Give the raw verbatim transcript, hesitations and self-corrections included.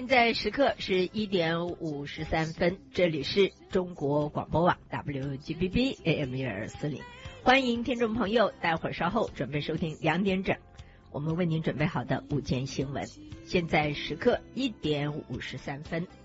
在时刻是一点五十三分，这里是中国广播网 W G B B A M 一二四零，欢迎听众朋友，待会儿稍后准备收听两点整，我们为您准备好的午间新闻。现在时刻一点五十三分。